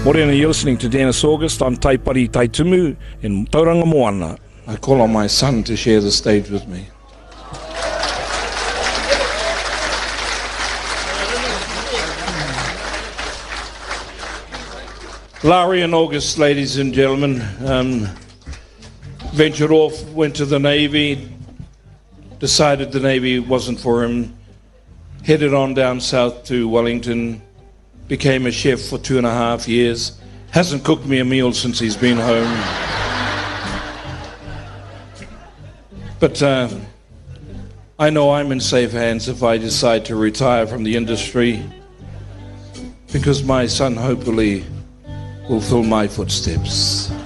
Morena, you're listening to Dennis August. I'm Taipari Taitumu in Tauranga Moana. I call on my son to share the stage with me. Larry and August, ladies and gentlemen, ventured off, went to the Navy, decided the Navy wasn't for him, headed on down south to Wellington, became a chef for 2.5 years, hasn't cooked me a meal since he's been home. But I know I'm in safe hands if I decide to retire from the industry, because my son hopefully will fill my footsteps.